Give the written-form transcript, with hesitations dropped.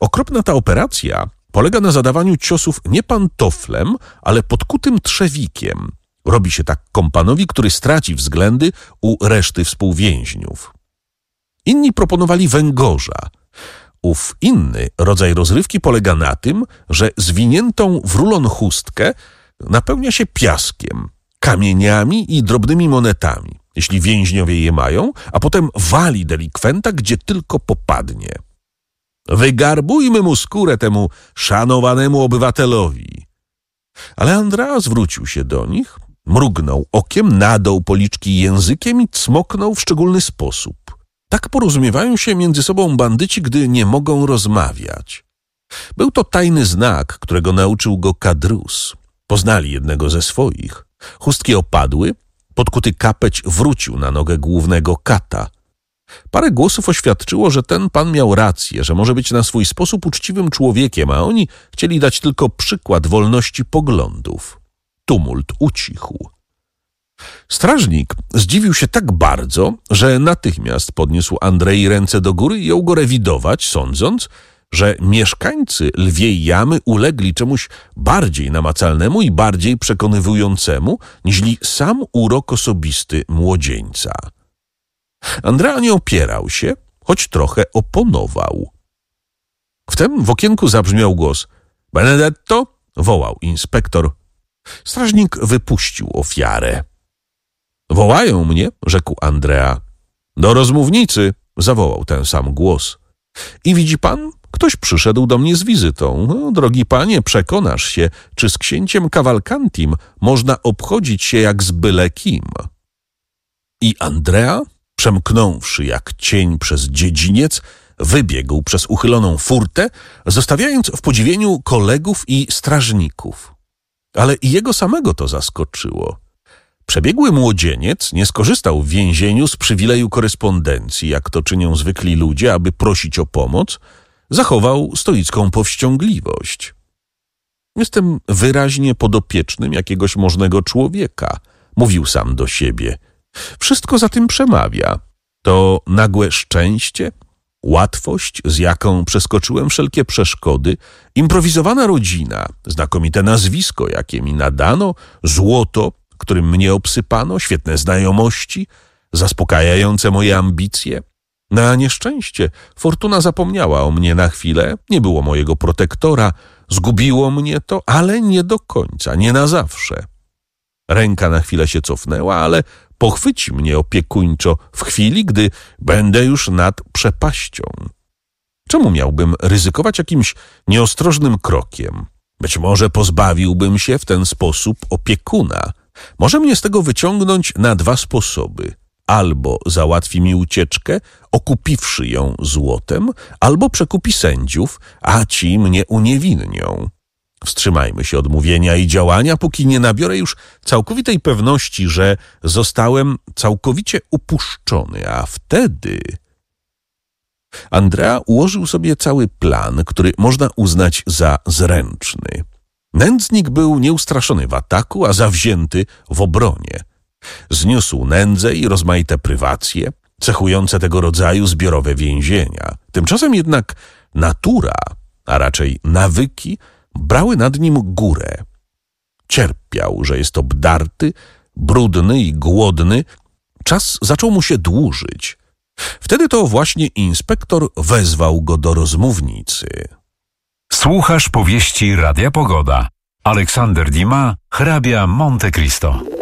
Okropna ta operacja polega na zadawaniu ciosów nie pantoflem, ale podkutym trzewikiem. Robi się tak kompanowi, który straci względy u reszty współwięźniów. Inni proponowali węgorza. Ów inny rodzaj rozrywki polega na tym, że zwiniętą w rulon chustkę napełnia się piaskiem, kamieniami i drobnymi monetami, jeśli więźniowie je mają, a potem wali delikwenta, gdzie tylko popadnie. Wygarbujmy mu skórę temu szanowanemu obywatelowi. Ale Andrea zwrócił się do nich, mrugnął okiem, nadął policzki językiem i cmoknął w szczególny sposób. Tak porozumiewają się między sobą bandyci, gdy nie mogą rozmawiać. Był to tajny znak, którego nauczył go Kadrus. Poznali jednego ze swoich. Chustki opadły, podkuty kapeć wrócił na nogę głównego kata. Parę głosów oświadczyło, że ten pan miał rację, że może być na swój sposób uczciwym człowiekiem, a oni chcieli dać tylko przykład wolności poglądów. Tumult ucichł. Strażnik zdziwił się tak bardzo, że natychmiast podniósł Andrei ręce do góry i jął go rewidować, sądząc, że mieszkańcy Lwiej Jamy ulegli czemuś bardziej namacalnemu i bardziej przekonywującemu, niźli sam urok osobisty młodzieńca. Andrea nie opierał się, choć trochę oponował. Wtem w okienku zabrzmiał głos. Benedetto? Wołał inspektor. Strażnik wypuścił ofiarę. Wołają mnie, rzekł Andrea. Do rozmównicy, zawołał ten sam głos. I widzi pan, ktoś przyszedł do mnie z wizytą. No, drogi panie, przekonasz się, czy z księciem Cavalcantim można obchodzić się jak z byle kim. I Andrea, przemknąwszy jak cień przez dziedziniec, wybiegł przez uchyloną furtę, zostawiając w podziwieniu kolegów i strażników. Ale i jego samego to zaskoczyło. Przebiegły młodzieniec nie skorzystał w więzieniu z przywileju korespondencji, jak to czynią zwykli ludzie, aby prosić o pomoc, zachował stoicką powściągliwość. Jestem wyraźnie podopiecznym jakiegoś możnego człowieka, mówił sam do siebie. Wszystko za tym przemawia. To nagłe szczęście, łatwość, z jaką przeskoczyłem wszelkie przeszkody, improwizowana rodzina, znakomite nazwisko, jakie mi nadano, złoto, którym mnie obsypano, świetne znajomości, zaspokajające moje ambicje. Na nieszczęście fortuna zapomniała o mnie na chwilę, nie było mojego protektora, zgubiło mnie to, ale nie do końca, nie na zawsze. Ręka na chwilę się cofnęła, ale pochwyci mnie opiekuńczo w chwili, gdy będę już nad przepaścią. Czemu miałbym ryzykować jakimś nieostrożnym krokiem? Być może pozbawiłbym się w ten sposób opiekuna. Może mnie z tego wyciągnąć na dwa sposoby. Albo załatwi mi ucieczkę, okupiwszy ją złotem, albo przekupi sędziów, a ci mnie uniewinnią. Wstrzymajmy się od mówienia i działania, póki nie nabiorę już całkowitej pewności, że zostałem całkowicie upuszczony, a wtedy... Andrea ułożył sobie cały plan, który można uznać za zręczny. Nędznik był nieustraszony w ataku, a zawzięty w obronie. Zniósł nędzę i rozmaite prywacje, cechujące tego rodzaju zbiorowe więzienia. Tymczasem jednak natura, a raczej nawyki, brały nad nim górę. Cierpiał, że jest obdarty, brudny i głodny. Czas zaczął mu się dłużyć. Wtedy to właśnie inspektor wezwał go do rozmównicy. Słuchasz powieści Radia Pogoda. Aleksander Dima, hrabia Monte Cristo.